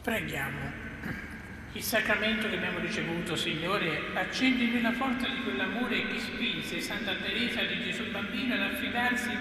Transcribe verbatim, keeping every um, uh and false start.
Preghiamo. Il sacramento che abbiamo ricevuto, Signore, accendi nella forza di quell'amore che spinse Santa Teresa di Gesù Bambino ad affidarsi